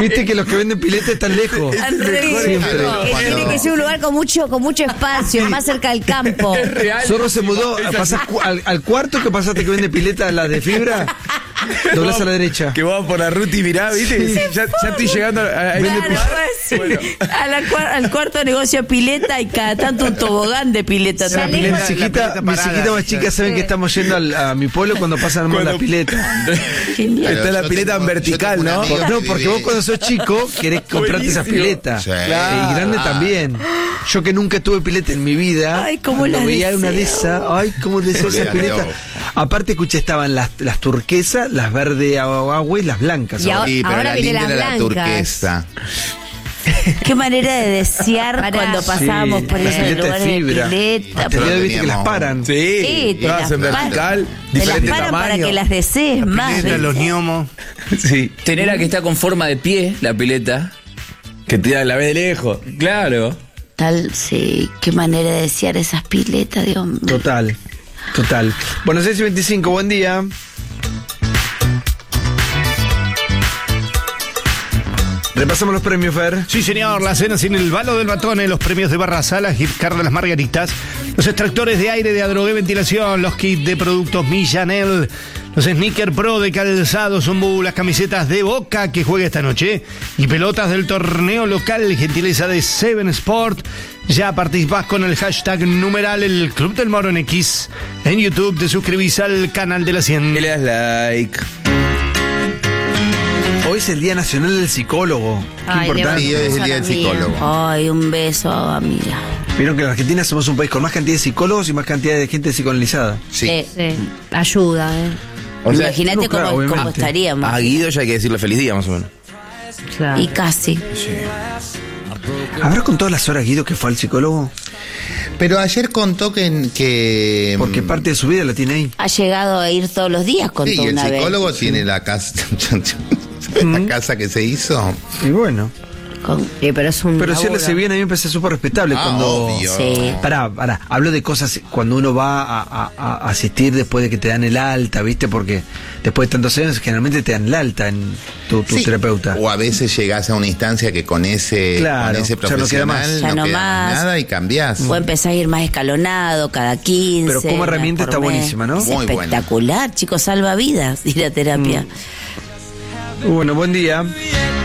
Viste que los que venden piletas están lejos. Tiene que ser un lugar con mucho espacio, más cerca del campo. Es real. Zorro se mudó, pasás al cuarto que pasaste que vende piletas, las de fibra, doblás a la derecha. Que vamos por la ruta y mirá, ¿viste? Ya estoy llegando a Al cuarto negocio pileta y cada tanto un tobogán de pileta. Mi también. hijita más chica saben que estamos yendo a mi pueblo cuando pasan la pileta. Genial. Está la pileta en vertical, ¿no? No, porque vos cuando sos chico querés comprarte esas piletas. Sí. Y grande también. Yo que nunca tuve pileta en mi vida, Ay, cómo cuando las veía una de deseo. esas, ay, cómo deseo esas Olvídate, piletas. vos. Aparte, escuché, estaban las turquesas, las verde agua y las blancas. Y ahora- Sí, pero ahora la viene linda las era la blancas. turquesa. Qué manera de desear cuando pasábamos por la esos pileta de lugares de fibra. pileta. Hasta el día de hoy viste que las paran. Sí, Sí, te todas las en paran. vertical, Te las diferente paran para tamaño. que las desees más. Pileta, los ¿viste? gnomos. Sí. Tener a que está con forma de pie, la pileta, que te la ve de lejos. Claro. Tal, sí, qué manera de desear esas piletas, Dios mío. Total. Bueno, 6:25, buen día. Repasamos los premios, Fer. Sí, señor, la cena sin el balo del batón, los premios de Barra Salas, gift card de las Margaritas, los extractores de aire de Adrogué Ventilación, los kits de productos Millanel, los sneaker pro de calzado Zumbu, las camisetas de Boca que juega esta noche y pelotas del torneo local, gentileza de Seven Sport. Ya participás con el hashtag numeral el Club del Moro en X. En YouTube te suscribís al canal de la 100. Y le das like. Hoy es el Día Nacional del Psicólogo. Qué Ay, importante. Sí, hoy es el día del psicólogo. Ay, un beso, amiga. Vieron que en Argentina somos un país con más cantidad de psicólogos y más cantidad de gente psicoanalizada. Sí. Ayuda, O sea, Imagínate no, claro, cómo obviamente. estaríamos. A Guido ya hay que decirle feliz día, más o menos. Y casi. ¿Habrá contado las horas, Guido, que fue al psicólogo? Pero ayer contó que Porque parte de su vida la tiene ahí. Ha llegado a ir todos los días con sí, toda y el una psicólogo vez. tiene la casa, la casa que se hizo. Y bueno. Pero es un Pero si él laburo. hace bien, a mí me parece súper respetable Ah, cuando... obvio. Sí. Pará, hablo de cosas cuando uno va a asistir después de que te dan el alta, ¿viste? Porque después de tantos años generalmente te dan el alta en tu Sí. terapeuta. O a veces llegás a una instancia que con ese, Claro, con ese ya no queda más. profesional Ya no no queda más. nada y cambiás. O empezás a ir más escalonado, cada 15. Pero como herramienta por está mes. buenísima, ¿no? Es Muy buena. espectacular, chicos, salva vidas ir a terapia. Bueno, buen día.